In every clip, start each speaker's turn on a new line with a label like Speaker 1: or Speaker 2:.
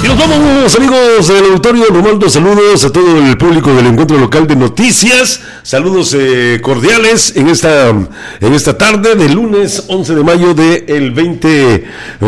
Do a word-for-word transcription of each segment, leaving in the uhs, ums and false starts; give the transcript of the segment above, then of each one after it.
Speaker 1: Y nos vamos, amigos del auditorio. Romualdo, saludos a todo el público del encuentro local de noticias. Saludos eh, cordiales en esta en esta tarde del lunes once de mayo del veinte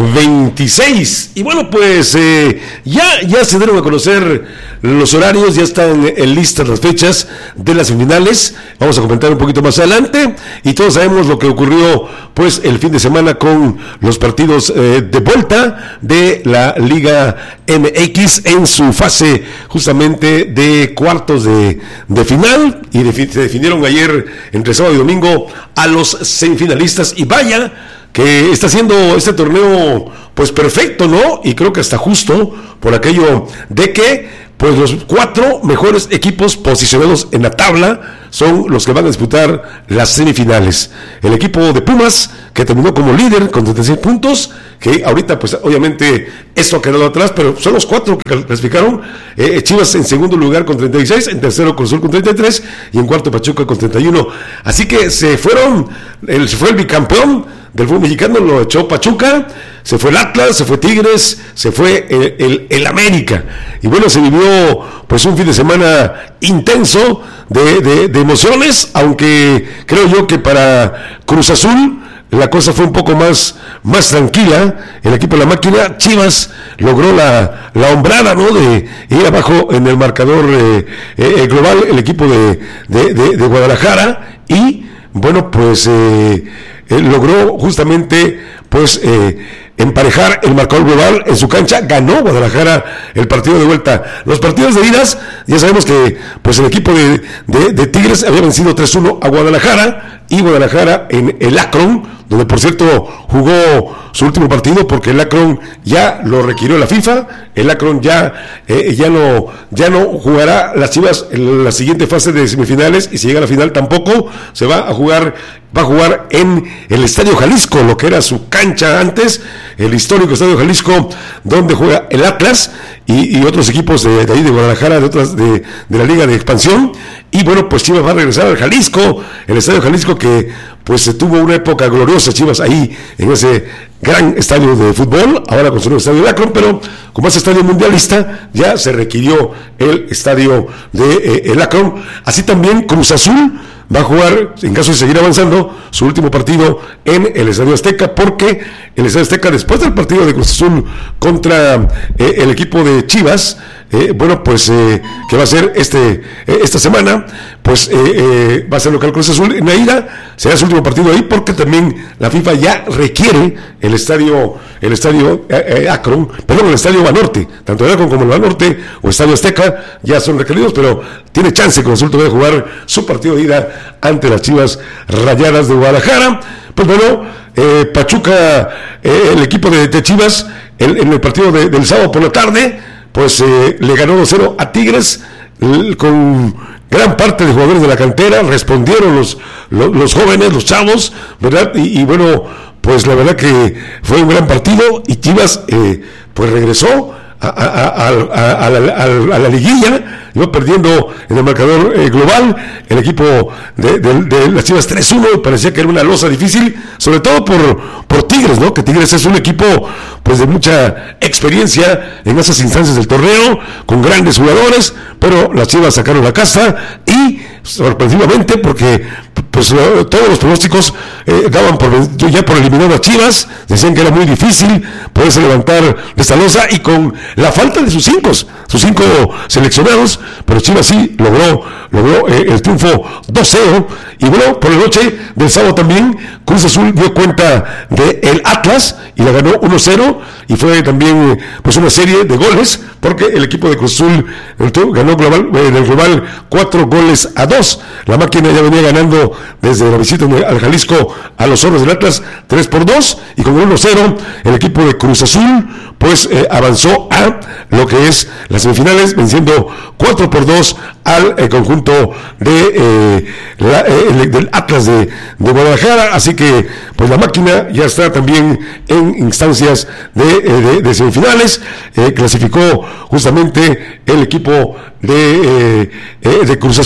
Speaker 1: veintiséis. Y bueno, pues eh, ya, ya se dieron a conocer los horarios, ya están en listas las fechas de las semifinales. Vamos a comentar un poquito más adelante. Y todos sabemos lo que ocurrió pues el fin de semana con los partidos eh, de vuelta de la Liga M X en su fase justamente de cuartos de, de final, y defi- se definieron ayer entre sábado y domingo a los semifinalistas, y vaya que está haciendo este torneo pues perfecto, ¿no? Y creo que hasta justo por aquello de que pues los cuatro mejores equipos posicionados en la tabla son los que van a disputar las semifinales. El equipo de Pumas, que terminó como líder con treinta y seis puntos, que ahorita pues obviamente esto ha quedado atrás, pero son los cuatro que clasificaron. eh, Chivas en segundo lugar con treinta y seis, en tercero Cruz Azul con treinta y tres y en cuarto Pachuca con treinta y uno. Así que se fueron, el, se fue el bicampeón del fútbol mexicano, lo echó Pachuca, se fue el Atlas, se fue Tigres, se fue el, el, el América. Y bueno, se vivió pues un fin de semana intenso de, de, de emociones, aunque creo yo que para Cruz Azul la cosa fue un poco más, más tranquila. El equipo de la máquina, Chivas, logró la, la hombrada, ¿no?, de ir abajo en el marcador eh, eh, global, el equipo de, de, de, de Guadalajara, y bueno, pues eh, eh, logró justamente pues eh, emparejar el marcador global en su cancha. Ganó Guadalajara el partido de vuelta. Los partidos de idas, ya sabemos que pues el equipo de, de, de Tigres había vencido tres uno a Guadalajara, y Guadalajara en el Akron, donde por cierto jugó su último partido, porque el Akron ya lo requirió la FIFA. El Akron ya eh, ya no ya no jugará las Chivas en la siguiente fase de semifinales, y si llega a la final tampoco. Se va a jugar va a jugar en el Estadio Jalisco, lo que era su cancha antes, el histórico Estadio Jalisco, donde juega el Atlas y, y otros equipos de, de ahí de Guadalajara, de otras de, de la Liga de Expansión. Y bueno, pues Chivas va a regresar al Jalisco, el Estadio Jalisco, que pues se tuvo una época gloriosa Chivas ahí en ese gran estadio de fútbol, ahora con su nuevo estadio de Akron, pero como es estadio mundialista, ya se requirió el estadio de eh, el Akron. Así también Cruz Azul va a jugar, en caso de seguir avanzando, su último partido en el Estadio Azteca, porque el Estadio Azteca, después del partido de Cruz Azul contra eh, el equipo de Chivas, eh, bueno, pues eh, que va a ser este eh, esta semana, pues eh, eh, va a ser local Cruz Azul en la ida, será su último partido ahí, porque también la FIFA ya requiere el estadio el estadio eh, eh, Akron, perdón, el estadio Banorte, tanto el Akron como el Banorte o Estadio Azteca ya son requeridos, pero tiene chance Cruz Azul de jugar su partido de ida ante las Chivas Rayadas de Guadalajara. Pues bueno, eh, Pachuca, eh, el equipo de, de Chivas, el, en el partido de, del sábado por la tarde, pues eh, le ganó dos cero a Tigres, el, con gran parte de jugadores de la cantera. Respondieron los, los, los jóvenes, los chavos, ¿verdad? Y, y bueno, pues la verdad que fue un gran partido, y Chivas eh, pues regresó a, a, a, a, a, la, a, a la liguilla. Iba perdiendo en el marcador eh, global el equipo de, de, de las Chivas tres uno, parecía que era una losa difícil, sobre todo por, por Tigres, ¿no? Que Tigres es un equipo pues de mucha experiencia en esas instancias del torneo, con grandes jugadores, pero las Chivas sacaron la casta, y sorpresivamente, porque pues todos los pronósticos eh, daban por ya por eliminado a Chivas, decían que era muy difícil poderse levantar de esta losa, y con la falta de sus cinco, sus cinco seleccionados, pero Chivas sí logró, logró eh, el triunfo dos cero. Y bueno, por la noche del sábado también Cruz Azul dio cuenta de el Atlas y la ganó uno cero, y fue también pues una serie de goles, porque el equipo de Cruz Azul ganó global, en el global cuatro goles a dos. La máquina ya venía ganando desde la visita al Jalisco a los Zorros del Atlas tres por dos, y con uno cero el equipo de Cruz Azul pues eh, avanzó a lo que es las semifinales, venciendo cuatro por dos al eh, conjunto de eh, la, eh, el, del Atlas de, de Guadalajara. Así que pues la máquina ya está también en instancias de, eh, de, de semifinales. Eh, clasificó justamente el equipo de, eh, eh, de Cruz Azul.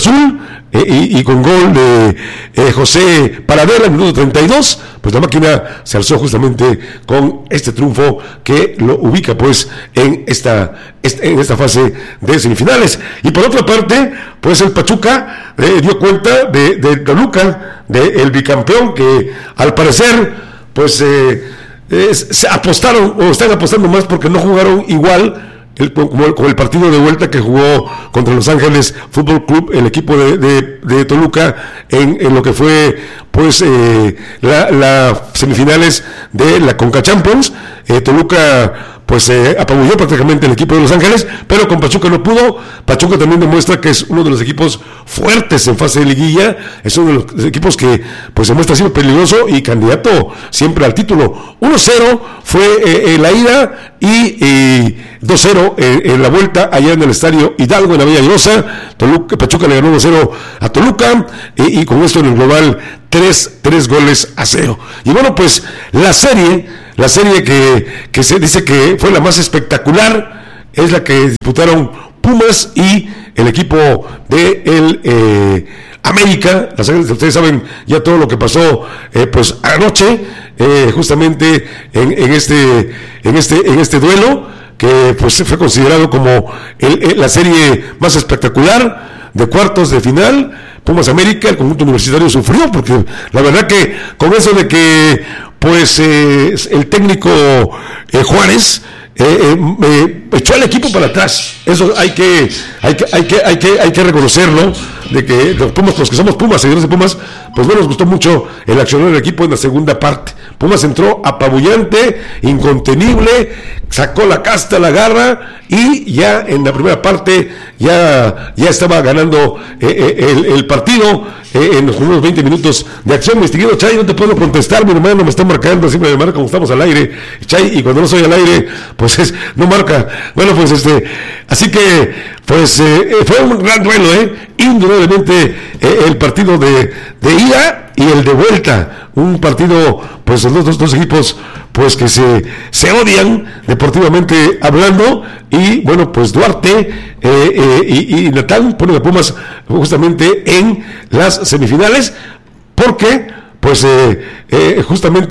Speaker 1: Azul, eh, y, y con gol de eh, José Paradela en el minuto treinta y dos, pues la máquina se alzó justamente con este triunfo que lo ubica pues en esta, en esta fase de semifinales. Y por otra parte, pues el Pachuca eh, dio cuenta de, de Toluca, del bicampeón, que al parecer pues eh, eh, se apostaron o están apostando más porque no jugaron igual el, como, el, como el partido de vuelta que jugó contra Los Ángeles Fútbol Club, el equipo de, de, de Toluca, en, en lo que fue pues eh, la, la semifinales de la Conca Champions. eh, Toluca pues eh, apabulló prácticamente el equipo de Los Ángeles, pero con Pachuca no pudo. Pachuca también demuestra que es uno de los equipos fuertes en fase de liguilla, es uno de los equipos que pues se muestra siempre peligroso y candidato siempre al título. uno cero fue eh, eh, la ida y eh, dos cero eh, en la vuelta allá en el estadio Hidalgo en la Villa Llosa. Toluca, Pachuca le ganó uno cero a Toluca, eh, y con esto en el global tres, tres goles a cero. Y bueno, pues la serie La serie que, que se dice que fue la más espectacular es la que disputaron Pumas y el equipo de el eh, América. Las, ustedes saben ya todo lo que pasó eh, pues anoche, eh, justamente en, en este en este en este duelo que pues fue considerado como el, el, la serie más espectacular de cuartos de final. Pumas América, el conjunto universitario sufrió porque la verdad que con eso de que pues eh, el técnico eh, Juárez eh, eh, echó al equipo para atrás, eso hay que hay que hay que hay que hay que reconocerlo, de que los Pumas, los que somos Pumas, seguidores de Pumas, pues no nos gustó mucho el accionar del equipo en la segunda parte. Pumas entró apabullante, incontenible, sacó la casta, la garra, y ya en la primera parte ya, ya estaba ganando eh, el, el partido eh, en los primeros veinte minutos de acción. Mi estimado Chay, no te puedo contestar, mi hermano me está marcando, siempre me marca como estamos al aire, Chay, y cuando no soy al aire, pues es, no marca. Bueno, pues este, así que, pues eh, fue un gran duelo, eh, indudablemente eh, el partido de, de ida y el de vuelta, un partido, pues los dos, dos equipos pues que se, se odian deportivamente hablando, y bueno, pues Duarte eh, eh, y, y Natal ponen a Pumas justamente en las semifinales, porque pues eh, eh, justamente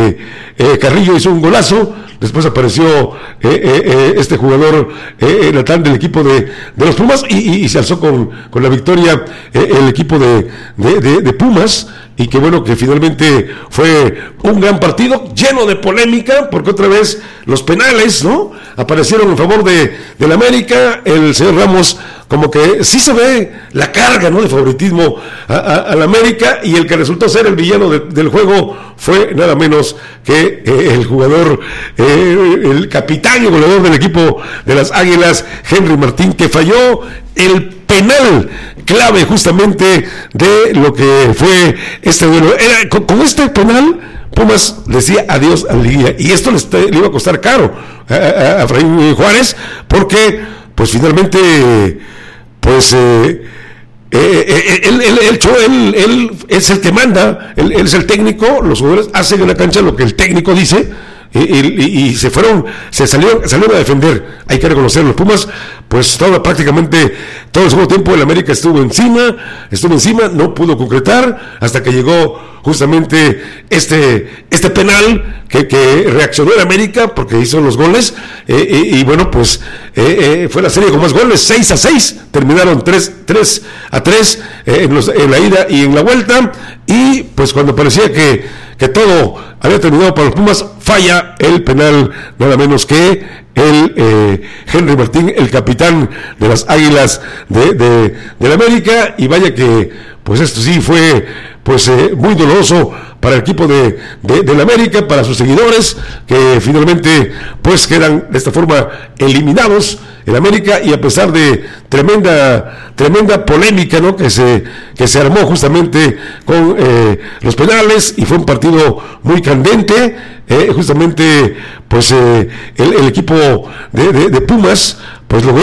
Speaker 1: eh, Carrillo hizo un golazo. Después apareció eh, eh, eh, este jugador eh, Natal del equipo de, de los Pumas, y, y, y se alzó con, con la victoria eh, el equipo de, de, de, de Pumas, y que bueno, que finalmente fue un gran partido lleno de polémica, porque otra vez los penales, ¿no?, aparecieron en favor de, de la América. El señor Ramos como que sí se ve la carga, ¿no?, de favoritismo a, a, a la América, y el que resultó ser el villano de, del juego fue nada menos que eh, el jugador, eh, el capitán y goleador del equipo de las Águilas, Henry Martín, que falló el penal clave justamente de lo que fue este duelo. Era, con, con este penal Pumas decía adiós a la liguilla, y esto le, está, le iba a costar caro a, a, a Efraín Juárez, porque pues finalmente pues eh, eh, eh, él, él, él, él, él es el que manda, él, él es el técnico, los jugadores hacen en la cancha lo que el técnico dice. Y, y, y se fueron, se salieron, salieron a defender, hay que reconocerlo. Pumas, pues todo, prácticamente todo el segundo tiempo el América estuvo encima, estuvo encima, no pudo concretar, hasta que llegó justamente este, este penal que, que reaccionó el América porque hizo los goles, eh, y, y bueno, pues eh, eh, fue la serie con más goles, seis a seis, terminaron tres a tres eh, en, los, en la ida y en la vuelta, y pues cuando parecía que que todo había terminado para los Pumas, falla el penal nada menos que el eh, Henry Martín, el capitán de las Águilas de, de, de la América, y vaya que pues esto sí fue pues eh, muy doloroso para el equipo de, de, de la América, para sus seguidores, que finalmente pues quedan de esta forma eliminados el América, y a pesar de tremenda tremenda polémica, ¿no?, que se que se armó justamente con eh, los penales, y fue un partido muy candente, eh, justamente pues eh, el, el equipo de, de, de Pumas pues logró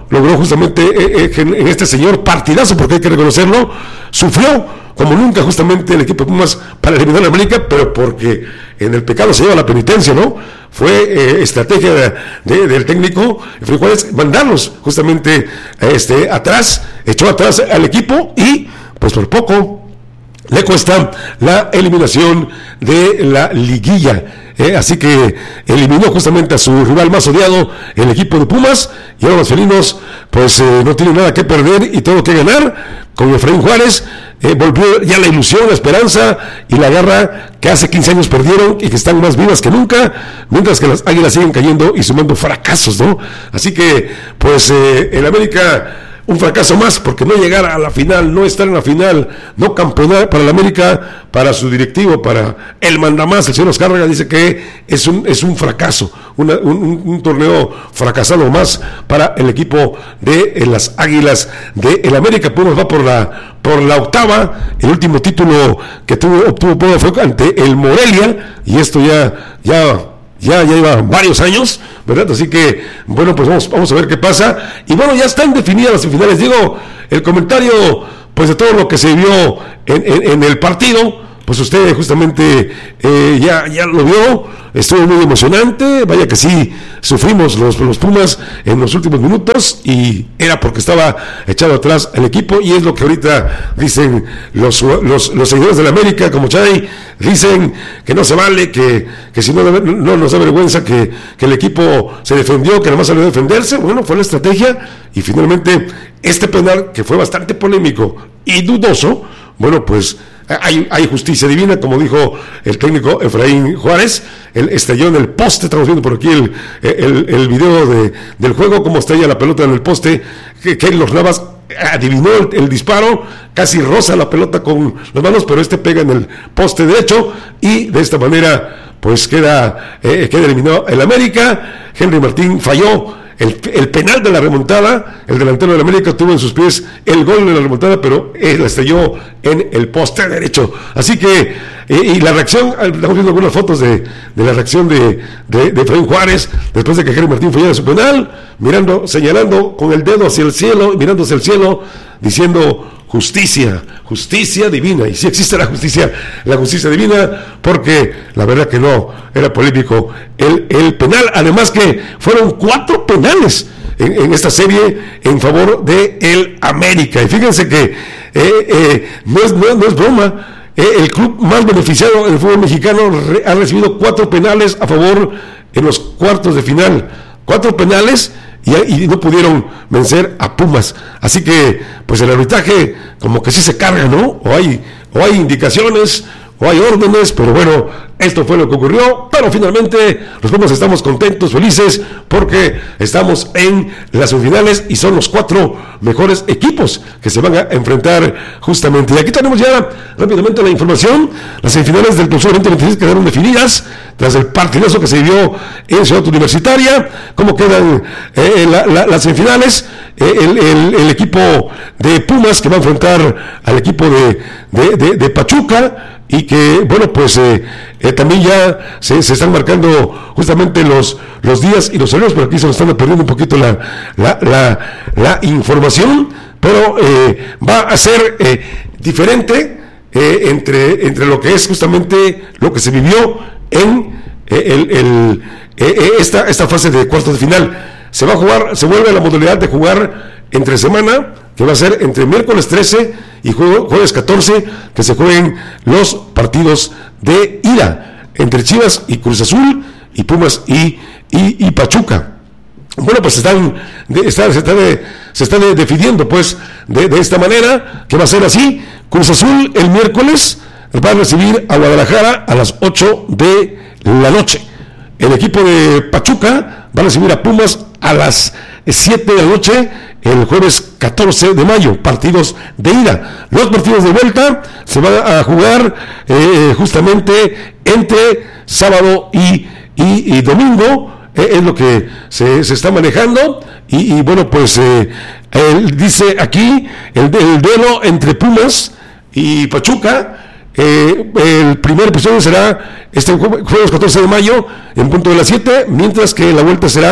Speaker 1: logró justamente eh, eh, en este señor partidazo, porque hay que reconocerlo, sufrió como nunca justamente el equipo de Pumas para eliminar a América, pero porque en el pecado se lleva la penitencia, ¿no? Fue eh, estrategia de, de, del técnico Efraín Juárez mandarlos justamente este, atrás, echó atrás al equipo y pues por poco le cuesta la eliminación de la liguilla. Eh, así que eliminó justamente a su rival más odiado, el equipo de Pumas, y ahora los felinos pues eh, no tienen nada que perder y todo que ganar. Con Efraín Juárez eh, volvió ya la ilusión, la esperanza y la garra que hace quince años perdieron y que están más vivas que nunca, mientras que las Águilas siguen cayendo y sumando fracasos, ¿no? Así que pues eh, el América, un fracaso más, porque no llegar a la final, no estar en la final, no campeonar para el América, para su directivo, para el mandamás, el señor Azcárraga, dice que es un, es un fracaso, una, un, un torneo fracasado más para el equipo de eh, las Águilas de el América. Pumas va por la, por la octava, el último título que tuvo, obtuvo Pumas fue ante el Morelia, y esto ya, ya, Ya, ya lleva varios años, ¿verdad? Así que, bueno, pues vamos, vamos a ver qué pasa. Y bueno, ya están definidas las semifinales. Digo, el comentario, pues de todo lo que se vio en, en, en el partido, pues usted justamente eh, ya, ya lo vio, estuvo muy emocionante, vaya que sí, sufrimos los, los Pumas en los últimos minutos y era porque estaba echado atrás el equipo, y es lo que ahorita dicen los, los, los seguidores de la América, como Chay, dicen que no se vale, que, que si no, no nos da vergüenza que, que el equipo se defendió, que nada más salió a defenderse. Bueno, fue la estrategia, y finalmente este penal, que fue bastante polémico y dudoso, bueno, pues Hay, hay justicia divina, como dijo el técnico Efraín Juárez. Él estalló en el poste. Estamos viendo por aquí el, el, el video de, del juego, cómo estalla la pelota en el poste. Que, que los Navas adivinó el, el disparo, casi roza la pelota con las manos, pero este pega en el poste derecho, y de esta manera pues queda, eh, queda eliminado el América. Henry Martín falló El, el penal de la remontada, el delantero de la América tuvo en sus pies el gol de la remontada, pero él la estrelló en el poste derecho. Así que, eh, y la reacción, estamos viendo algunas fotos de, de la reacción de, de, de Efraín Juárez, después de que Henry Martín fallara su penal, mirando, señalando con el dedo hacia el cielo, mirando hacia el cielo, diciendo justicia, justicia divina. Y sí existe la justicia, la justicia divina, porque la verdad que no, era polémico el, el penal, además que fueron cuatro penales en, en esta serie en favor de el América. Y fíjense que eh, eh, no, es, no, no es broma, eh, el club más beneficiado del fútbol mexicano re, ha recibido cuatro penales a favor en los cuartos de final, cuatro penales, Y, y no pudieron vencer a Pumas. Así que pues el arbitraje como que sí se carga, ¿no? O hay, o hay indicaciones, o hay órdenes, pero bueno, esto fue lo que ocurrió. Pero finalmente los Pumas estamos contentos, felices, porque estamos en las semifinales y son los cuatro mejores equipos que se van a enfrentar justamente. Y aquí tenemos ya rápidamente la información. Las semifinales del Clausura veinte veintiséis quedaron definidas tras el partidazo que se vivió en Ciudad Universitaria. ¿Cómo quedan eh, la, la, las semifinales? Eh, el, el, el equipo de Pumas, que va a enfrentar al equipo de, de, de, de Pachuca, y que, bueno, pues eh, eh, también ya se, se están marcando justamente los, los días y los horarios, pero aquí se nos están perdiendo un poquito la, la, la, la información, pero eh, va a ser eh, diferente eh, entre, entre lo que es justamente lo que se vivió en eh, el, el, eh, esta, esta fase de cuartos de final. Se va a jugar, se vuelve a la modalidad de jugar entre semana, que va a ser entre miércoles trece y jueves catorce, que se jueguen los partidos de ida entre Chivas y Cruz Azul, y Pumas y, y, y Pachuca. Bueno, pues están, de, está, se está, de, se está de, definiendo pues de, de esta manera, que va a ser así. Cruz Azul el miércoles va a recibir a Guadalajara a las ocho de la noche. El equipo de Pachuca va a recibir a Pumas a las siete de la noche el jueves catorce de mayo, partidos de ida. Los partidos de vuelta se van a jugar eh, justamente entre sábado y, y, y domingo, eh, es lo que se, se está manejando, y, y bueno, pues eh, él dice aquí, el, el duelo entre Pumas y Pachuca, Eh, el primer episodio será este jueves catorce de mayo en punto de las siete, mientras que la vuelta será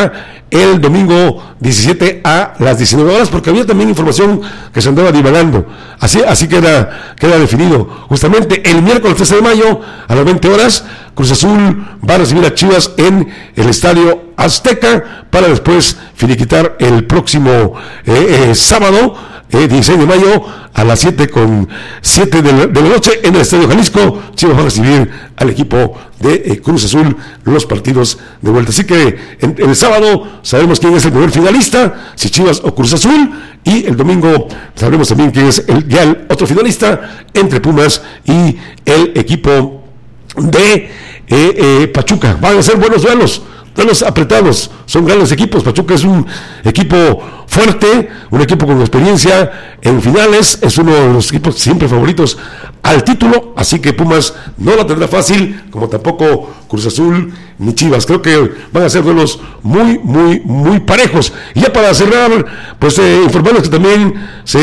Speaker 1: el domingo diecisiete a las diecinueve horas, porque había también información que se andaba divagando. Así, así queda, queda definido. Justamente el miércoles trece de mayo a las veinte horas, Cruz Azul va a recibir a Chivas en el Estadio Azteca para después finiquitar el próximo eh, eh, sábado eh, dieciséis de mayo a las siete con siete de la, de la noche en el Estadio Jalisco. Chivas va a recibir al equipo de eh, Cruz Azul los partidos de vuelta. Así que en, en el sábado sabemos quién es el primer finalista, si Chivas o Cruz Azul, y el domingo sabremos también quién es el, ya el otro finalista entre Pumas y el equipo de eh, eh, Pachuca. Van a ser buenos duelos, duelos apretados, son grandes equipos. Pachuca es un equipo fuerte, un equipo con experiencia en finales, es uno de los equipos siempre favoritos al título, así que Pumas no la tendrá fácil, como tampoco Cruz Azul ni Chivas. Creo que van a ser duelos muy, muy, muy parejos. Y ya para cerrar, pues eh, informarles que también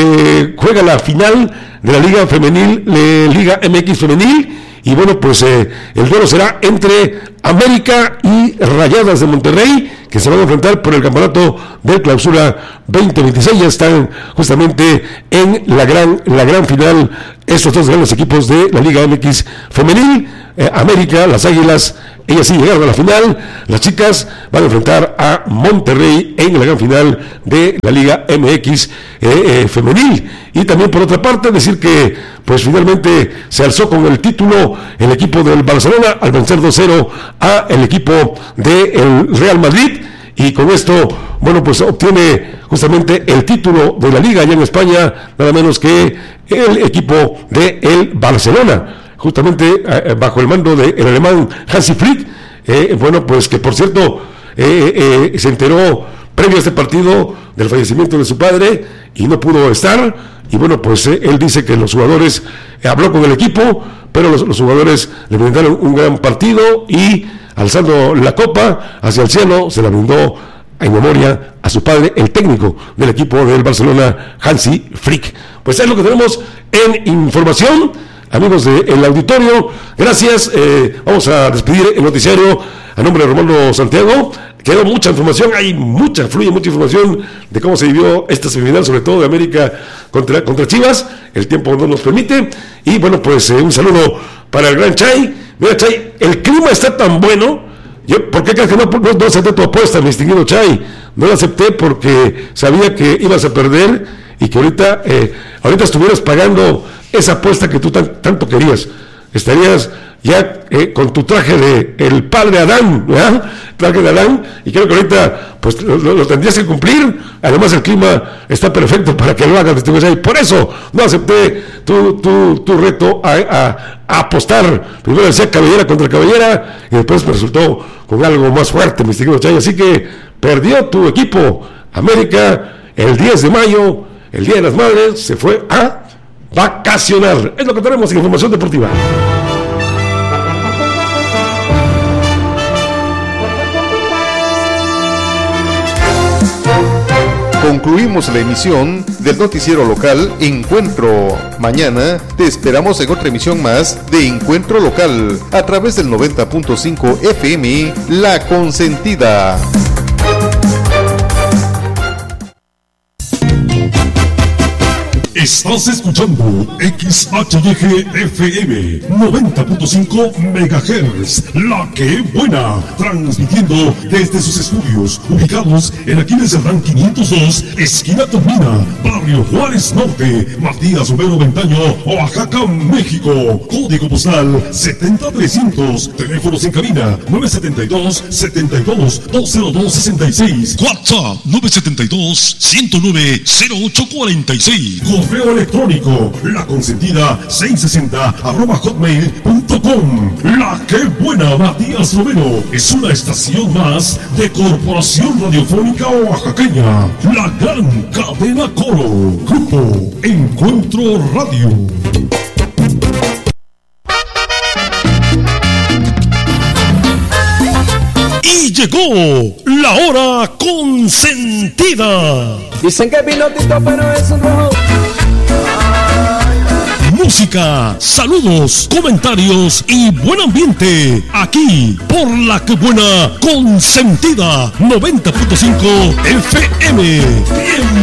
Speaker 1: se juega la final de la Liga Femenil, de Liga M X Femenil. Y bueno, pues eh, el duelo será entre América y Rayadas de Monterrey, que se van a enfrentar por el campeonato de Clausura veinte veintiséis. Ya están justamente en la gran, la gran final estos dos grandes equipos de la Liga M X Femenil. eh, América, las Águilas, ellas sí llegaron a la final. Las chicas van a enfrentar a Monterrey en la gran final de la Liga M X eh, eh, Femenil. Y también por otra parte decir que pues finalmente se alzó con el título el equipo del Barcelona al vencer dos cero a el equipo del Real Madrid, y con esto, bueno, pues obtiene justamente el título de la Liga allá en España, nada menos que el equipo del Barcelona, justamente eh, bajo el mando del alemán Hansi Flick. Eh, bueno, pues que por cierto eh, eh, se enteró previo a este partido del fallecimiento de su padre y no pudo estar, y bueno, pues eh, él dice que los jugadores, eh, habló con el equipo, pero los, los jugadores le brindaron un gran partido y alzando la copa hacia el cielo se la brindó en memoria a su padre, el técnico del equipo del Barcelona, Hansi Flick. Pues es lo que tenemos en información, amigos del auditorio. Gracias, eh, vamos a despedir el noticiario a nombre de Romualdo Santiago. Quedó mucha información, hay mucha, fluye mucha información de cómo se vivió esta semifinal, sobre todo de América contra, contra Chivas. El tiempo no nos permite. Y bueno, pues eh, un saludo para el gran Chay. Mira, Chay, el clima está tan bueno. Yo, ¿por qué crees que no, no, no acepté tu apuesta, mi distinguido Chay? No la acepté porque sabía que ibas a perder y que ahorita, eh, ahorita estuvieras pagando esa apuesta que tú tan, tanto querías. Estarías ya eh, con tu traje de el padre Adán, ¿verdad? Traje de Adán, y creo que ahorita pues lo, lo tendrías que cumplir. Además el clima está perfecto para que lo hagas, y por eso no acepté tu, tu, tu reto a, a, a apostar. Primero decía cabellera contra cabellera y después me resultó con algo más fuerte, mi estimado Chay. Así que perdió tu equipo América el diez de mayo, el Día de las Madres, se fue a vacacionar. Es lo que tenemos en información deportiva.
Speaker 2: Concluimos la emisión del noticiero local Encuentro. Mañana te esperamos en otra emisión más de Encuentro Local a través del noventa punto cinco F M La Consentida.
Speaker 3: Estás escuchando X H Y G F M noventa punto cinco megahertz, La Que Buena, transmitiendo desde sus estudios ubicados en Aquiles Cerdán quinientos dos, esquina Tomina, Barrio Juárez Norte, Matías Romero Ventaño, Oaxaca, México. Código postal setenta mil trescientos, teléfonos en cabina nueve siete dos, setenta y dos, dos cero dos, sesenta y seis, WhatsApp nueve siete dos, ciento nueve, cero ocho cuarenta y seis. Correo electrónico La Consentida seiscientos sesenta arroba hotmail punto com. La Que Buena, Matías Romero, es una estación más de Corporación Radiofónica Oaxaqueña, la gran cadena Coro. Grupo Encuentro Radio. Y llegó la hora consentida.
Speaker 4: Dicen que es pinotito, pero es un rojo.
Speaker 3: música, saludos, comentarios y buen ambiente. Aquí, por La Que Buena, Consentida noventa punto cinco F M. Bien.